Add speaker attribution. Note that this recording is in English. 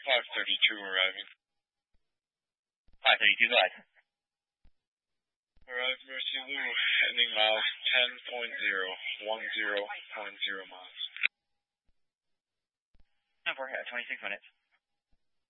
Speaker 1: 532 arriving.
Speaker 2: 532, go ahead.
Speaker 1: Arrive Mercy Lou, ending miles 10.0, 10.0 miles.
Speaker 2: And we're at 26 minutes.